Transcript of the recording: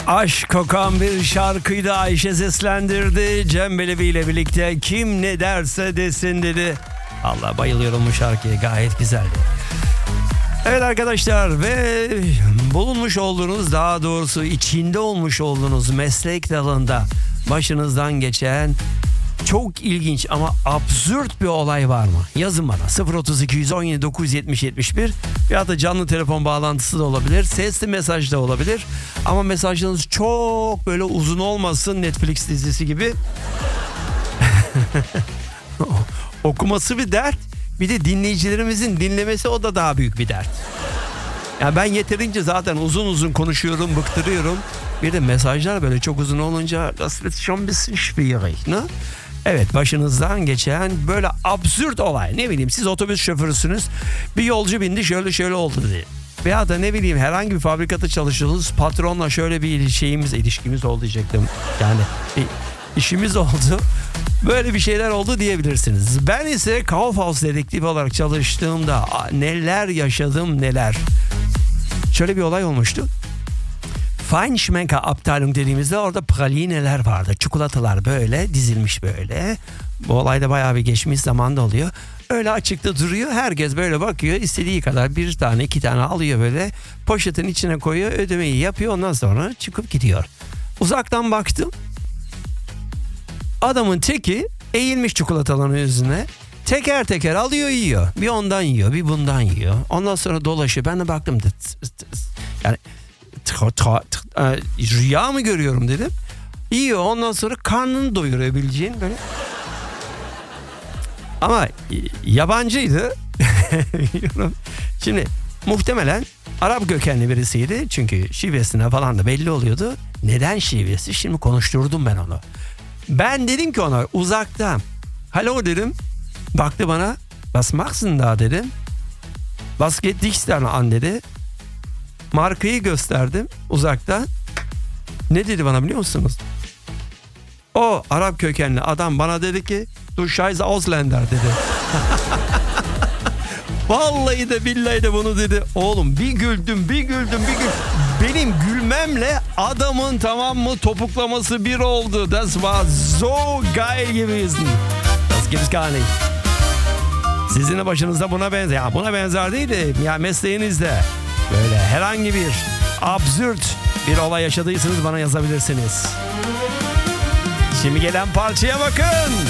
Aşk kokan bir şarkıydı, Ayşe seslendirdi. Cem Belevi ile birlikte kim ne derse desin dedi. Allah, bayılıyorum bu şarkıya, gayet güzeldi. Evet arkadaşlar, ve bulunmuş olduğunuz, daha doğrusu içinde olmuş olduğunuz meslek dalında başınızdan geçen çok ilginç ama absürt bir olay var mı? Yazın bana 032 117 970 71 ya da canlı telefon bağlantısı da olabilir, sesli mesaj da olabilir ama mesajlarınız çok böyle uzun olmasın, Netflix dizisi gibi. Okuması bir dert, bir de dinleyicilerimizin dinlemesi, o da daha büyük bir dert. Ya ben yeterince zaten uzun uzun konuşuyorum, bıktırıyorum. Bir de mesajlar böyle çok uzun olunca das wird schon ein bisschen schwierig, ne? Evet, başınızdan geçen böyle absürt olay. Ne bileyim, siz otobüs şoförüsünüz. Bir yolcu bindi, şöyle oldu diye. Veya da ne bileyim, herhangi bir fabrikada çalışıyorsunuz. Patronla şöyle bir ilişkimiz oldu diyecektim. Yani bir işimiz oldu. Böyle bir şeyler oldu diyebilirsiniz. Ben ise Kaufhaus dedektif olarak çalıştığımda neler yaşadım neler. Şöyle bir olay olmuştu. Feinschmecker Abteilung dediğimizde orada pralineler vardı. Çikolatalar böyle dizilmiş böyle. Bu olayda bayağı bir geçmiş zamanda oluyor. Öyle açıkta duruyor. Herkes böyle bakıyor. İstediği kadar bir tane iki tane alıyor böyle. Poşetin içine koyuyor. Ödemeyi yapıyor. Ondan sonra çıkıp gidiyor. Uzaktan baktım. Adamın teki eğilmiş çikolataların yüzüne. Teker teker alıyor yiyor. Bir ondan yiyor, bir bundan yiyor. Ondan sonra dolaşıyor. Ben de baktım. Yani rüya mı görüyorum dedim. Yiyor, ondan sonra karnını doyurabileceğin böyle. Ama yabancıydı. Şimdi muhtemelen Arap kökenli birisiydi. Çünkü şivesine falan da belli oluyordu. Neden şivesi? Şimdi konuşturdum ben onu. Ben dedim ki ona uzaktan, "Hallo" dedim. Baktı bana. "Was machst da?" dedim. "Was geht dich denn an?" dedi. Markayı gösterdim uzaktan. Ne dedi bana biliyor musunuz? O Arap kökenli adam bana dedi ki, "Du scheiß Ausländer" dedi. Vallahi de billahi de bunu dedi. Oğlum bir güldüm. Benim gülmemle adamın, tamam mı, topuklaması bir oldu. Das war so geil gewesen. Das gibt's gar nicht. Sizin de başınızda buna benzer. Ya buna benzer değil de ya mesleğinizde böyle herhangi bir absürt bir olay yaşadıysanız bana yazabilirsiniz. Şimdi gelen parçaya bakın.